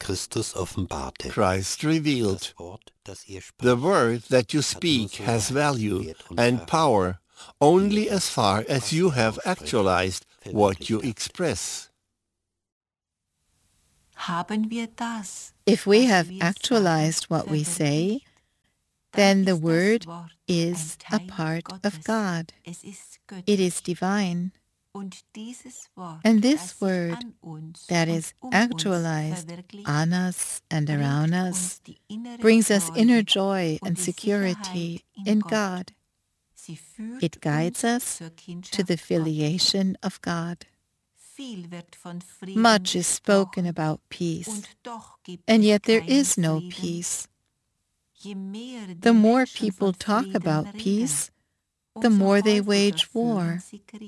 Christ revealed. The word that you speak has value and power only as far as you have actualized what you express. If we have actualized what we say, then the word is a part of God. It is divine. And this word that is actualized on us and around us brings us inner joy and security in God. It guides us to the filiation of God. Much is spoken about peace, and yet there is no peace. The more people talk about peace, the more they wage war.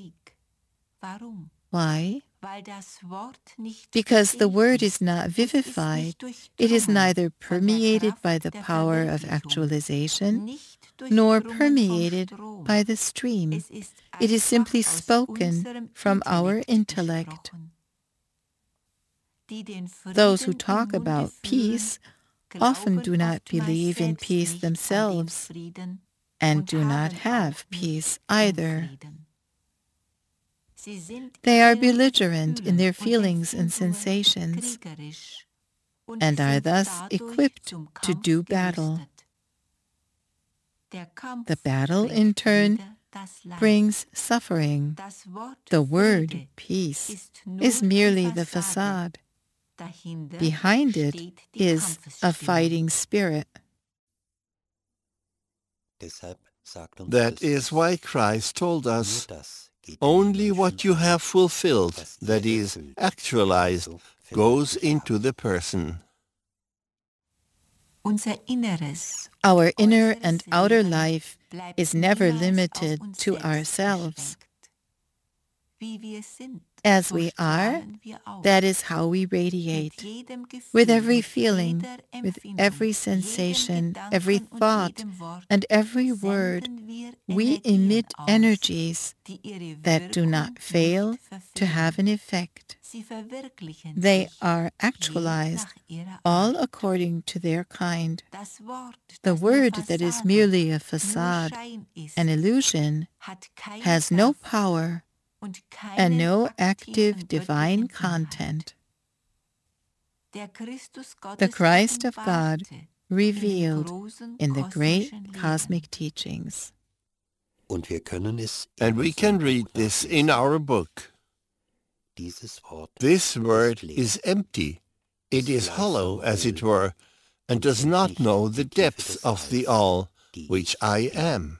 Why? Because the word is not vivified. It is neither permeated by the power of actualization, nor permeated by the stream. It is simply spoken from our intellect. Those who talk about peace often do not believe in peace themselves and do not have peace either. They are belligerent in their feelings and sensations and are thus equipped to do battle. The battle, in turn, brings suffering. The word, peace, is merely the facade. Behind it is a fighting spirit. That is why Christ told us, only what you have fulfilled, that is, actualized, goes into the person. Our inner and outer life is never limited to ourselves. As we are, that is how we radiate. With every feeling, with every sensation, every thought, and every word, we emit energies that do not fail to have an effect. They are actualized, all according to their kind. The word that is merely a facade, an illusion, has no power and no active divine content. The Christ of God revealed in the great cosmic teachings. And we can read this in our book. This word is empty. It is hollow, as it were, and does not know the depths of the all, which I am.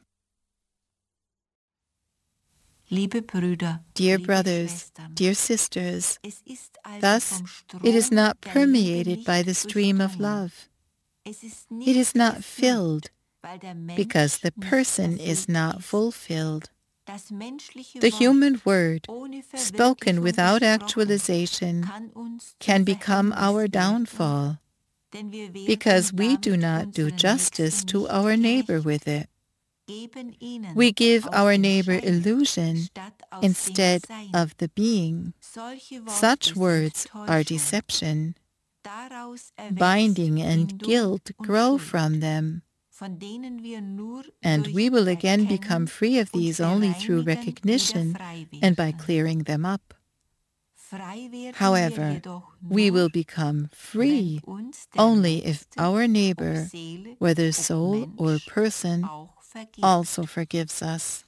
Dear brothers, dear sisters, thus it is not permeated by the stream of love. It is not filled because the person is not fulfilled. The human word, spoken without actualization, can become our downfall because we do not do justice to our neighbor with it. We give our neighbor illusion instead of the being. Such words are deception. Binding and guilt grow from them. And we will again become free of these only through recognition and by clearing them up. However, we will become free only if our neighbor, whether soul or person, also forgives us.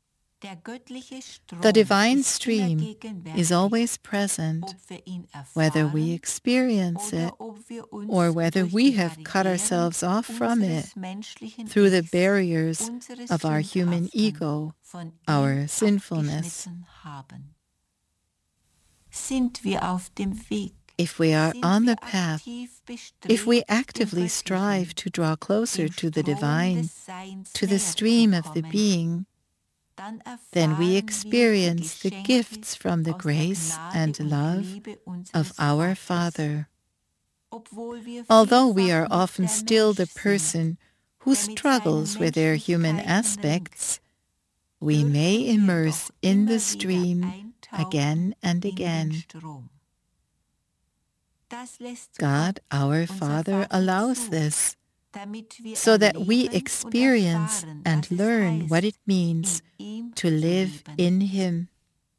The divine stream is always present, whether we experience it or whether we have cut ourselves off from it through the barriers of our human ego, our sinfulness. If we are on the path, if we actively strive to draw closer to the divine, to the stream of the being, then we experience the gifts from the grace and love of our Father. Although we are often still the person who struggles with their human aspects, we may immerse in the stream again and again. God, our Father, allows this, so that we experience and learn what it means to live in Him.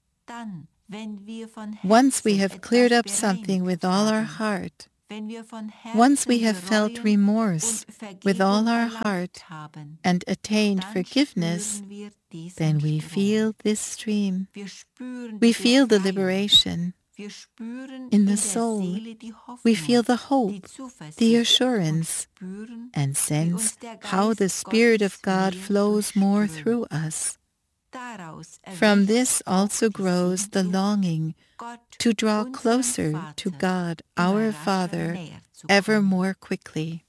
Once we have cleared up something with all our heart, once we have felt remorse with all our heart and attained forgiveness, then we feel this stream. We feel the liberation in the soul. We feel the hope, the assurance, and sense how the Spirit of God flows more through us. From this also grows the longing to draw closer to God, our Father, ever more quickly.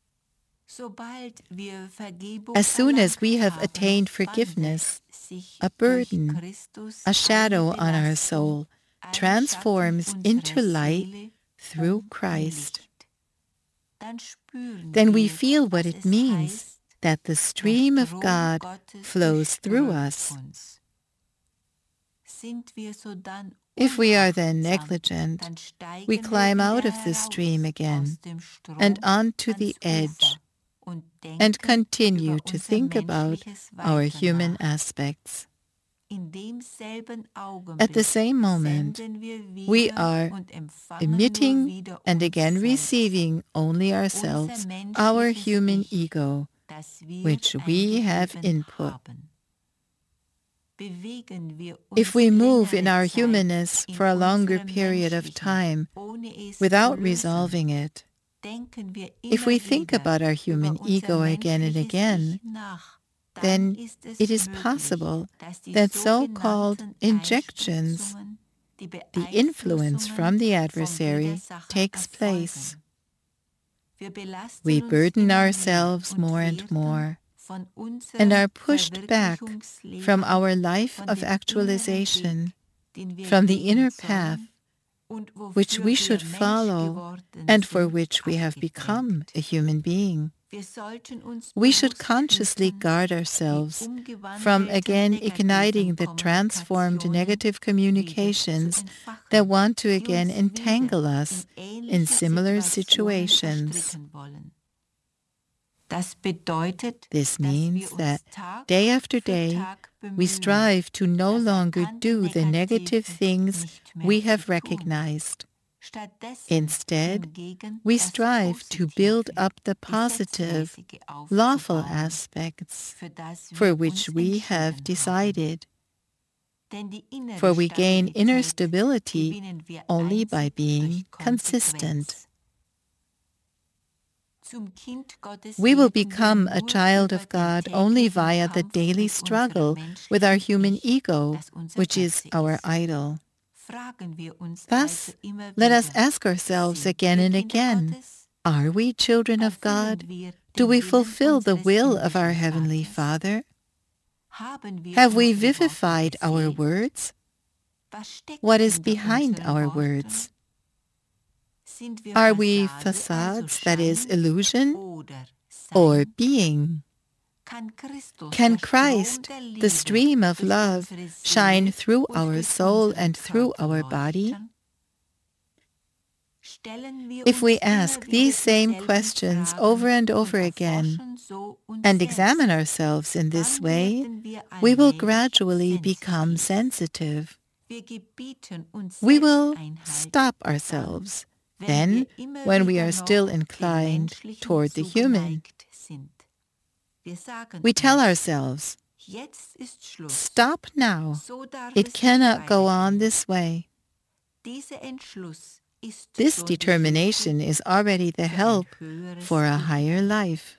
As soon as we have attained forgiveness, a burden, a shadow on our soul, transforms into light through Christ. Then we feel what it means that the stream of God flows through us. If we are then negligent, we climb out of the stream again and onto the edge and continue to think about our human aspects. At the same moment, we are emitting and again receiving only ourselves, our human ego, which we have input. If we move in our humanness for a longer period of time without resolving it, if we think about our human ego again and again, then it is possible that so-called injections, the influence from the adversary, takes place. We burden ourselves more and more and are pushed back from our life of actualization, from the inner path which we should follow and for which we have become a human being. We should consciously guard ourselves from again igniting the transformed negative communications that want to again entangle us in similar situations. This means that day after day, we strive to no longer do the negative things we have recognized. Instead, we strive to build up the positive, lawful aspects for which we have decided. For we gain inner stability only by being consistent. We will become a child of God only via the daily struggle with our human ego, which is our idol. Thus, let us ask ourselves again and again, are we children of God? Do we fulfill the will of our Heavenly Father? Have we vivified our words? What is behind our words? Are we facades, that is, illusion, or being? Can Christ, the stream of love, shine through our soul and through our body? If we ask these same questions over and over again and examine ourselves in this way, we will gradually become sensitive. We will stop ourselves then when we are still inclined toward the human. We tell ourselves, stop now. It cannot go on this way. This determination is already the help for a higher life.